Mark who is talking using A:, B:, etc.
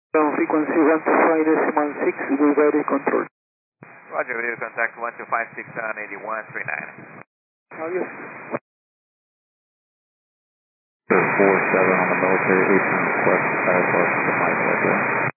A: Frequency 125.6, we ready control.
B: Roger, radio contact 1256 on 8139.
A: Roger.
C: 47 on the military 18 request, 5 plus the mic right there.